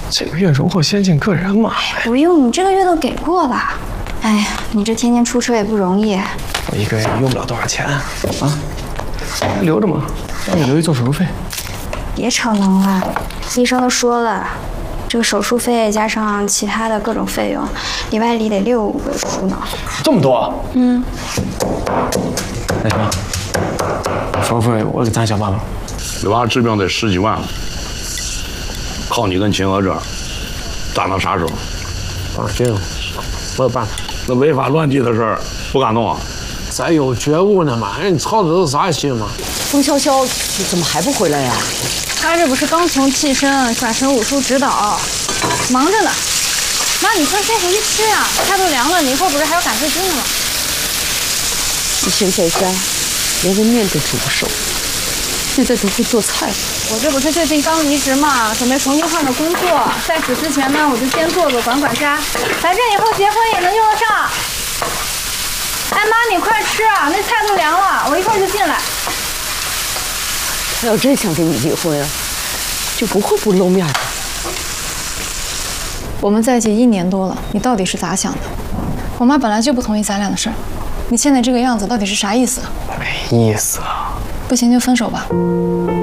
这个月荣获先进个人嘛。 不用，你这个月都给过了。哎呀，你这天天出车也不容易。 我一个月也用不了多少钱啊，留着嘛，让你留一做手术费。 别逞能了，医生都说了，这个手术费加上其他的各种费用，里外里得6、5个手术呢。 这么多？嗯。那行，手术费我给咱想办法。 刘娃治病得10几万，靠你跟秦娥这儿，咋能撒手？ 放心，我有办法。 那违法乱纪的事儿不敢弄啊？ 咱有觉悟呢嘛，人操的都是啥心嘛？ 风潇潇怎么还不回来呀？ 他这不是刚从替身转成武术指导，忙着呢。妈，你快先回去吃呀，菜都凉了，你一会儿不是还要赶飞机呢吗？ 你现在家连个面都煮不熟，现在都会做菜。 我这不是最近刚离职嘛，准备重新换个工作，在此之前呢，我就先做个管家，反正以后结婚也能用得上。哎妈，你快吃啊，那菜都凉了，我一会儿就进来。 他要真想跟你离婚啊，就不会不露面的。 我们在一起1年多了，你到底是咋想的？我妈本来就不同意咱俩的事儿，你现在这个样子到底是啥意思？ 没意思啊。 不行就分手吧。